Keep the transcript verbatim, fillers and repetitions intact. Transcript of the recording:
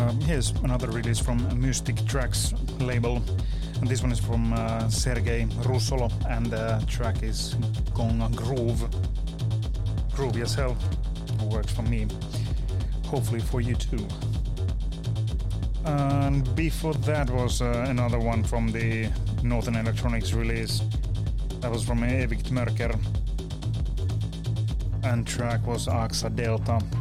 uh, here's another release from Mystic Tracks label. And this one is from uh, Sergei Russolo, and the track is Gonna Groove. Groovy as hell. Works for me. Hopefully for you too. And before that was uh, another one from the Northern Electronics release. That was from Evict Mörker. And track was Axa Delta.